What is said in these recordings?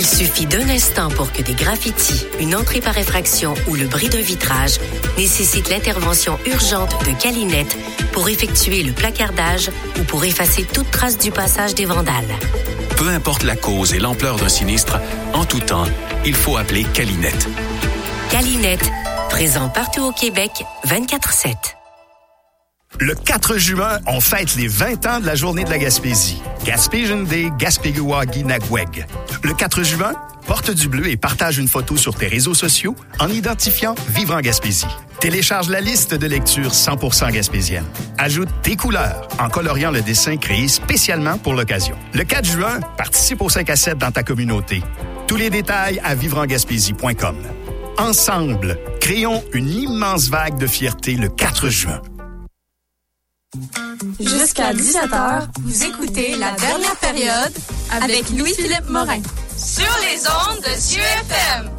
suffit d'un instant pour que des graffitis, une entrée par effraction ou le bris d'un vitrage nécessitent l'intervention urgente de Calinette pour effectuer le placardage ou pour effacer toute trace du passage des vandales. Peu importe la cause et l'ampleur d'un sinistre, en tout temps, il faut appeler Calinette. Calinette, présent partout au Québec, 24/7. Le 4 juin, on fête les 20 ans de la Journée de la Gaspésie. Gaspésian Day, Gaspégiwagi Nagweg. Le 4 juin, porte du bleu et partage une photo sur tes réseaux sociaux en identifiant Vivre en Gaspésie. Télécharge la liste de lecture 100% gaspésienne. Ajoute tes couleurs en coloriant le dessin créé spécialement pour l'occasion. Le 4 juin, participe au 5 à 7 dans ta communauté. Tous les détails à vivreengaspésie.com. Ensemble, créons une immense vague de fierté le 4 juin. Jusqu'à 17h, vous écoutez La Dernière Période avec Louis-Philippe Morin. Sur les ondes de CIUFM.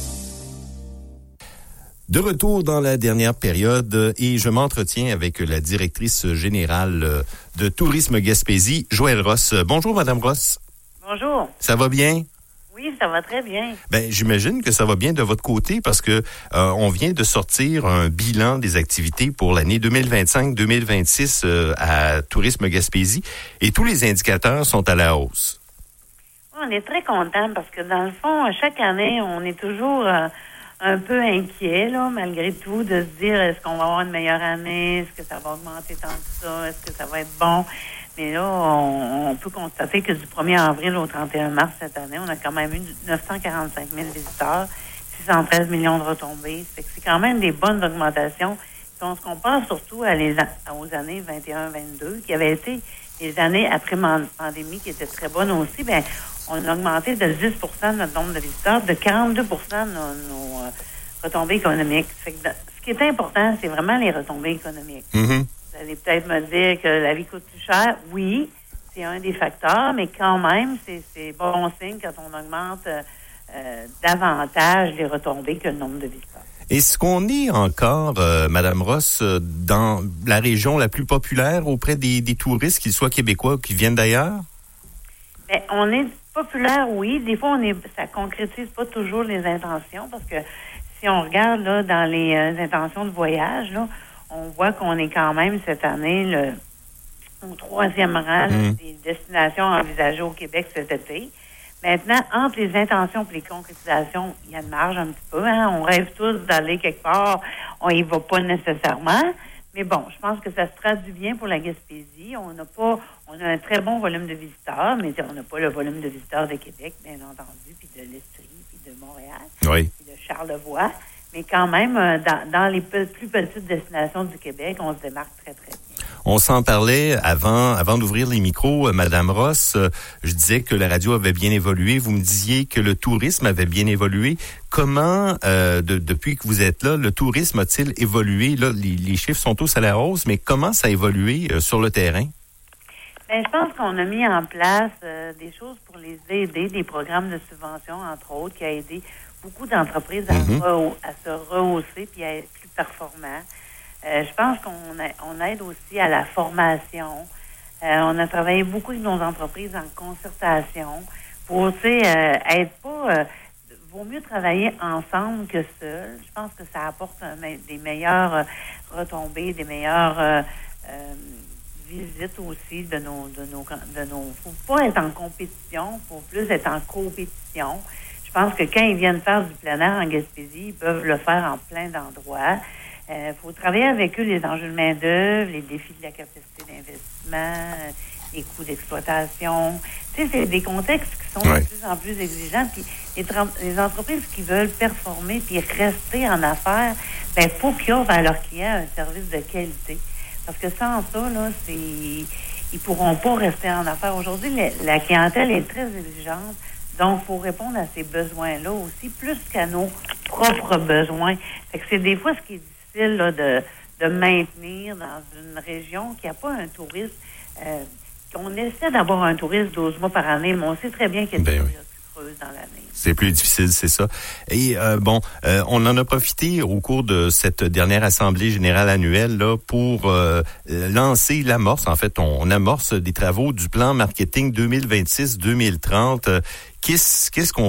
De retour dans la dernière période et je m'entretiens avec la directrice générale de Tourisme Gaspésie, Joëlle Ross. Bonjour, Madame Ross. Bonjour. Ça va bien? Oui, ça va très bien. Ben, j'imagine que ça va bien de votre côté parce que on vient de sortir un bilan des activités pour l'année 2025-2026 à Tourisme Gaspésie et tous les indicateurs sont à la hausse. On est très contents parce que dans le fond, chaque année, on est toujours un peu inquiet, là, malgré tout, de se dire est-ce qu'on va avoir une meilleure année, est-ce que ça va augmenter tant que ça, est-ce que ça va être bon. Mais là, on peut constater que du 1er avril au 31 mars cette année, on a quand même eu 945 000 visiteurs, 613 millions de retombées. C'est quand même des bonnes augmentations. Si on se compare surtout aux années 21-22, qui avaient été les années après pandémie, qui étaient très bonnes aussi, bien, on a augmenté de 10 % notre nombre de visiteurs, de 42 % nos retombées économiques. Fait que ce qui est important, c'est vraiment les retombées économiques. Mm-hmm. Vous allez peut-être me dire que la vie coûte plus cher. Oui, c'est un des facteurs, mais quand même, c'est bon signe quand on augmente davantage les retombées que le nombre de visiteurs. Est-ce qu'on est encore, Madame Ross, dans la région la plus populaire auprès des touristes, qu'ils soient québécois ou qui viennent d'ailleurs? Bien, on est populaire, oui. Des fois, ça concrétise pas toujours les intentions parce que si on regarde là dans les intentions de voyage, là, on voit qu'on est quand même cette année au 3e rang des destinations envisagées au Québec cet été. Maintenant, entre les intentions et les concrétisations, il y a une marge un petit peu. Hein? On rêve tous d'aller quelque part. On y va pas nécessairement. Mais bon, je pense que ça se traduit bien pour la Gaspésie. On a un très bon volume de visiteurs, mais on n'a pas le volume de visiteurs de Québec, bien entendu, puis de l'Estrie, puis de Montréal, oui, puis de Charlevoix. Mais quand même, dans les plus petites destinations du Québec, on se démarque très, très bien. On s'en parlait avant d'ouvrir les micros, Madame Ross. Je disais que la radio avait bien évolué. Vous me disiez que le tourisme avait bien évolué. Comment, depuis que vous êtes là, le tourisme a-t-il évolué? Là, les chiffres sont tous à la hausse, mais comment ça a évolué sur le terrain? Bien, je pense qu'on a mis en place des choses pour les aider, des programmes de subvention, entre autres, qui a aidé beaucoup d'entreprises à se rehausser puis à être plus performants. Je pense qu'on aide aussi à la formation. On a travaillé beaucoup avec nos entreprises en concertation pour, tu sais, être pas... vaut mieux travailler ensemble que seul. Je pense que ça apporte des meilleures retombées, des meilleures visites aussi de nos. Faut pas être en compétition, faut plus être en coopétition. Je pense que quand ils viennent faire du plein air en Gaspésie, ils peuvent le faire en plein d'endroits. Faut travailler avec eux les enjeux de main-d'œuvre, les défis de la capacité d'investissement, les coûts d'exploitation. Tu sais, c'est des contextes qui sont de plus en plus exigeants. Puis les entreprises qui veulent performer puis rester en affaires, ben faut qu'ils offrent à leurs clients un service de qualité. Parce que sans ça, là, ils pourront pas rester en affaires. Aujourd'hui, la clientèle est très exigeante. Donc, il faut répondre à ces besoins-là aussi, plus qu'à nos propres besoins. Fait que c'est des fois ce qui est difficile là, de maintenir dans une région qui n'a pas un tourisme. On essaie d'avoir un tourisme 12 mois par année, mais on sait très bien qu'il y a des périodes plus creuses dans l'année. C'est plus difficile, c'est ça. Et on en a profité au cours de cette dernière Assemblée générale annuelle là, pour lancer l'amorce. En fait, on amorce des travaux du plan marketing 2026-2030. Qu'est-ce qu'on